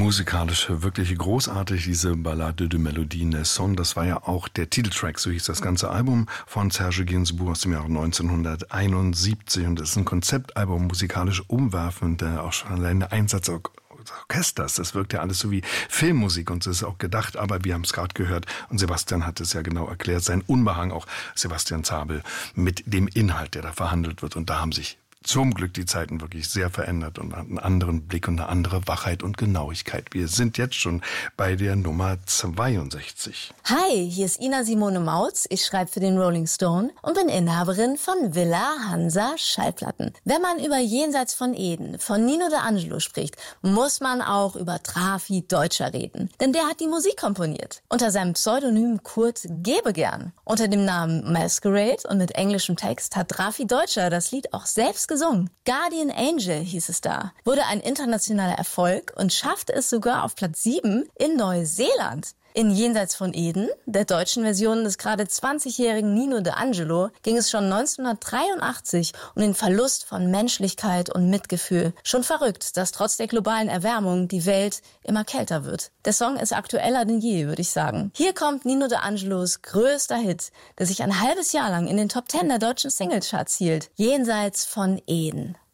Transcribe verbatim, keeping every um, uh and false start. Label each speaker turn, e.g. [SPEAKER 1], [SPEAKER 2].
[SPEAKER 1] Musikalisch wirklich großartig, diese Ballade de Melodie der Song. Das war ja auch der Titeltrack, so hieß das ganze Album von Serge Gainsbourg aus dem Jahr neunzehnhunderteinundsiebzig. Und es ist ein Konzeptalbum, musikalisch umwerfend, der auch schon allein der Einsatz Orchesters, das wirkt ja alles so wie Filmmusik und so ist es auch gedacht, aber wir haben es gerade gehört und Sebastian hat es ja genau erklärt, sein Unbehagen, auch Sebastian Zabel, mit dem Inhalt, der da verhandelt wird, und da haben sich zum Glück die Zeiten wirklich sehr verändert und einen anderen Blick und eine andere Wachheit und Genauigkeit. Wir sind jetzt schon bei der Nummer zweiundsechzig.
[SPEAKER 2] Hi, hier ist Ina Simone Mautz. Ich schreibe für den Rolling Stone und bin Inhaberin von Villa Hansa Schallplatten. Wenn man über Jenseits von Eden von Nino D'Angelo spricht, muss man auch über Trafi Deutscher reden. Denn der hat die Musik komponiert. Unter seinem Pseudonym Kurt Gebegern. Unter dem Namen Masquerade und mit englischem Text hat Trafi Deutscher das Lied auch selbst gesungen. Guardian Angel hieß es da. Wurde ein internationaler Erfolg und schaffte es sogar auf Platz sieben in Neuseeland. In Jenseits von Eden, der deutschen Version des gerade zwanzigjährigen Nino D'Angelo, ging es schon neunzehnhundertdreiundachtzig um den Verlust von Menschlichkeit und Mitgefühl. Schon verrückt, dass trotz der globalen Erwärmung die Welt immer kälter wird. Der Song ist aktueller denn je, würde ich sagen. Hier kommt Nino D'Angelos größter Hit, der sich ein halbes Jahr lang in den Top Ten der deutschen Singlecharts hielt. Jenseits von Eden.